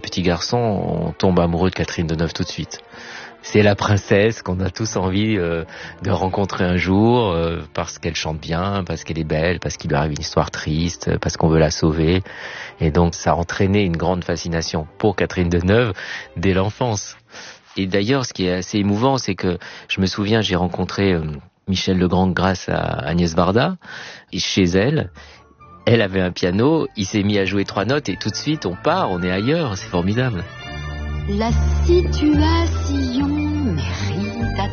petit garçon, on tombe amoureux de Catherine Deneuve tout de suite. C'est la princesse qu'on a tous envie de rencontrer un jour, parce qu'elle chante bien, parce qu'elle est belle, parce qu'il lui arrive une histoire triste, parce qu'on veut la sauver. Et donc ça a entraîné une grande fascination pour Catherine Deneuve dès l'enfance. Et d'ailleurs, ce qui est assez émouvant, c'est que je me souviens, j'ai rencontré Michel Legrand grâce à Agnès Varda, et chez elle. Elle avait un piano, il s'est mis à jouer 3 notes et tout de suite on part, on est ailleurs, c'est formidable. La situation